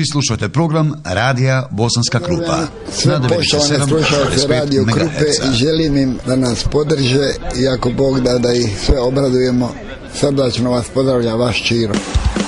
Vi slušate program Radija Bosanska Krupa. Sve poštovane slušalce Radio Krupe i želim im da nas podrže i ako Bog da ih sve obradujemo. Srdačno vas pozdravlja vaš Čiro.